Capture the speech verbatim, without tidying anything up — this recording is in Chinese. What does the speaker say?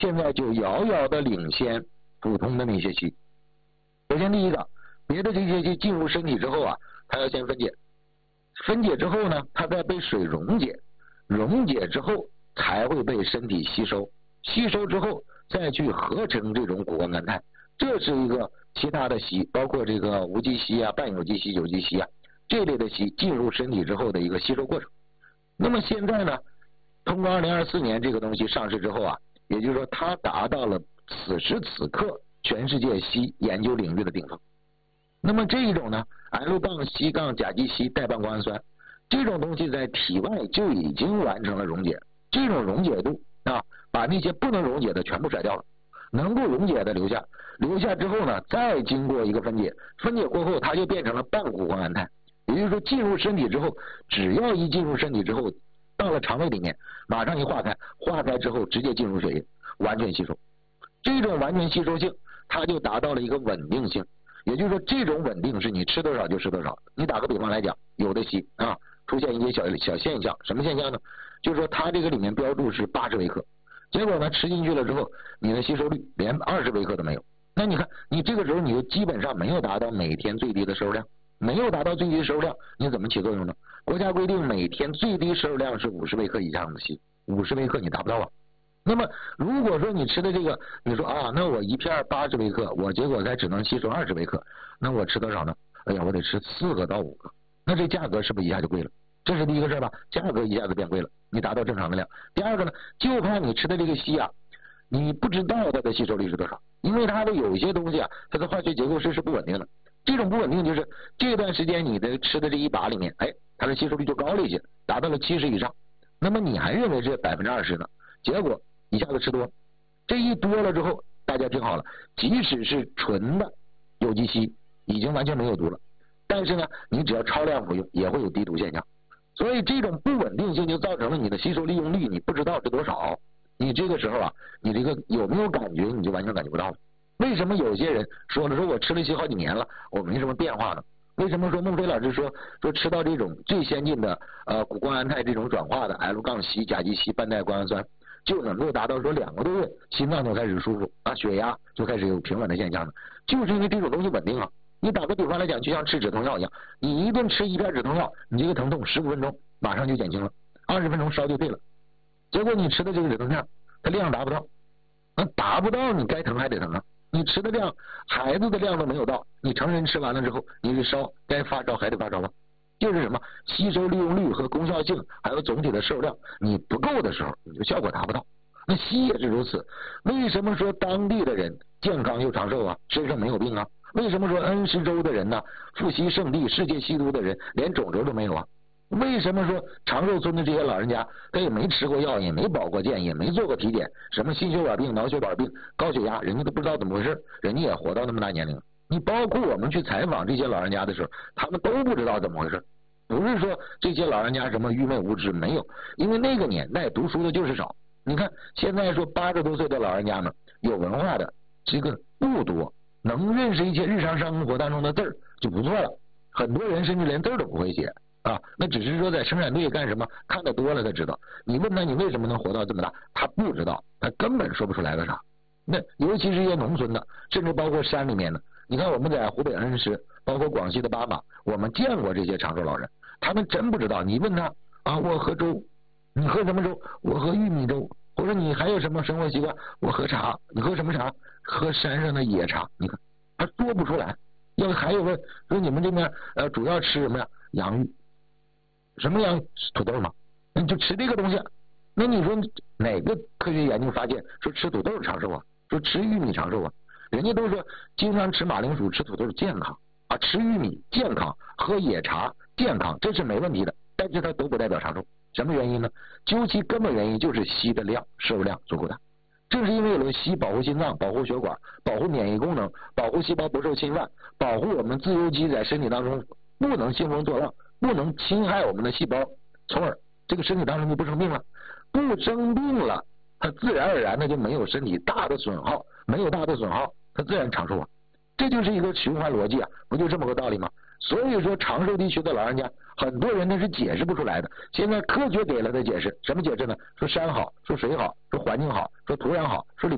现在就遥遥的领先普通的那些硒。首先第一个，别的这些硒进入身体之后啊，它要先分解，分解之后呢，它再被水溶解，溶解之后才会被身体吸收，吸收之后再去合成这种谷胱甘肽，这是一个其他的硒，包括这个无机硒啊、半有机硒、有机硒啊这类的硒进入身体之后的一个吸收过程。那么现在呢，通过二零二四年这个东西上市之后啊，也就是说它达到了此时此刻全世界硒研究领域的顶峰。那么这一种呢 L 杠硒杠甲基硒代半胱氨酸这种东西在体外就已经完成了溶解，这种溶解度啊，把那些不能溶解的全部甩掉了，能够溶解的留下，留下之后呢，再经过一个分解，分解过后它就变成了半谷胱甘肽，也就是说进入身体之后，只要一进入身体之后，到了肠胃里面，马上一化开，化开之后直接进入血液，完全吸收。这种完全吸收性，它就达到了一个稳定性，也就是说这种稳定是你吃多少就吃多少。你打个比方来讲，有的硒啊出现一些小小现象，什么现象呢？就是说它这个里面标注是八十微克，结果呢吃进去了之后，你的吸收率连二十微克都没有。那你看，你这个时候你就基本上没有达到每天最低的摄入量，没有达到最低摄入量，你怎么起作用呢？国家规定每天最低摄入量是五十微克以上的硒，五十微克你达不到啊。那么如果说你吃的这个，你说啊，那我一片八十微克，我结果才只能吸收二十微克，那我吃多少呢？哎呀，我得吃四个到五个，那这价格是不是一下就贵了？这是第一个事吧，价格一下子变贵了，你达到正常的量。第二个呢，就怕你吃的这个硒啊，你不知道它的吸收率是多少，因为它的有些东西啊，它的化学结构是是不稳定的。这种不稳定就是这段时间你的吃的这一把里面，哎，它的吸收率就高了一些，达到了七十以上，那么你还认为是百分之二十呢？结果一下子吃多，这一多了之后，大家听好了，即使是纯的有机硒已经完全没有毒了，但是呢，你只要超量服用也会有低毒现象。所以这种不稳定性就造成了你的吸收利用率你不知道是多少，你这个时候啊，你这个有没有感觉你就完全感觉不到了。为什么有些人说了说我吃了硒好几年了，我没什么变化呢？为什么说孟非老师说说吃到这种最先进的呃谷胱甘肽这种转化的 L 杠硒甲基硒半代胱氨酸就能够达到说两个多月心脏就开始舒服啊，血压就开始有平稳的现象呢？就是因为这种东西稳定啊。你打个比方来讲，就像吃止痛药一样，你一顿吃一片止痛药，你这个疼痛十五分钟马上就减轻了，二十分钟烧就退了。结果你吃的这个止痛片，它量达不到，那达不到你该疼还得疼啊。你吃的量，孩子的量都没有到，你成人吃完了之后，你这烧该发烧还得发烧啊。就是什么吸收利用率和功效性，还有总体的摄入量，你不够的时候，你就效果达不到。那硒也是如此。为什么说当地的人健康又长寿啊，身上没有病啊？为什么说恩施州的人呢，富硒圣地世界吸毒的人连肿瘤都没有啊？为什么说长寿村的这些老人家他也没吃过药，也没保过健，也没做过体检，什么心血管病、脑血管病、高血压人家都不知道怎么回事，人家也活到那么大年龄了。你包括我们去采访这些老人家的时候，他们都不知道怎么回事。不是说这些老人家什么愚昧无知，没有，因为那个年代读书的就是少。你看现在说八十多岁的老人家呢，有文化的这个不多，能认识一些日常生活当中的字儿就不错了。很多人甚至连字儿都不会写啊，那只是说在生产队干什么看得多了他知道。你问他你为什么能活到这么大，他不知道，他根本说不出来个啥。那尤其是一些农村的，甚至包括山里面的，你看我们在湖北恩施，包括广西的巴马，我们见过这些长寿老人，他们真不知道。你问他啊，我喝粥，你喝什么粥？我喝玉米粥。或者你还有什么生活习惯？我喝茶，你喝什么茶？喝山上的野茶。你看他说不出来。要还有问说你们这边呃主要吃什么呀？洋芋。什么洋芋？土豆嘛。你就吃这个东西。那你说哪个科学研究发现说吃土豆长寿啊？说吃玉米长寿啊？人家都说经常吃马铃薯、吃土豆健康啊，吃玉米健康，喝野茶健康，这是没问题的。但是它都不代表长寿。什么原因呢？究其根本原因就是硒的量摄入量足够大。正是因为有了硒，保护心脏、保护血管、保护免疫功能、保护细胞不受侵犯、保护我们自由基在身体当中不能兴风作浪，不能侵害我们的细胞，从而这个身体当中就不生病了。不生病了，它自然而然的就没有身体大的损耗，没有大的损耗，它自然长寿啊。这就是一个循环逻辑啊，不就这么个道理吗？所以说长寿地区的老人家很多人那是解释不出来的，现在科学给了的解释，什么解释呢？说山好，说水好，说环境好，说土壤好，说里